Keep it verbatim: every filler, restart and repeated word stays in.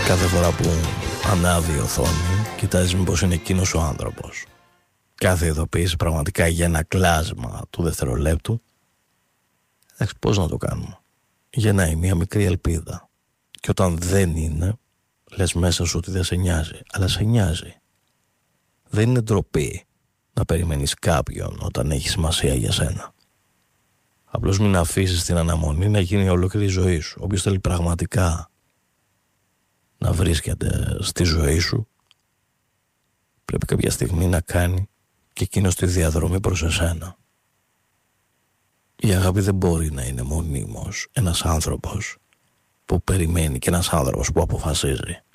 Κάθε φορά που ανάβει η οθόνη, κοιτάζεις μήπως είναι εκείνος ο άνθρωπος. Κάθε ειδοποίηση πραγματικά για ένα κλάσμα του δευτερολέπτου. Εντάξει, πώς να το κάνουμε. Γεννάει μια μικρή ελπίδα. Και όταν δεν είναι, λες μέσα σου ότι δεν σε νοιάζει. Αλλά σε νοιάζει. Δεν είναι ντροπή να περιμένεις κάποιον όταν έχει σημασία για σένα. Απλώς μην αφήσεις την αναμονή να γίνει η ολόκληρη ζωή σου. Όποιος θέλει πραγματικά να βρίσκεται στη ζωή σου, πρέπει κάποια στιγμή να κάνει και εκείνος τη διαδρομή προς εσένα. Η αγάπη δεν μπορεί να είναι μονίμως ένας άνθρωπος που περιμένει και ένας άνθρωπος που αποφασίζει.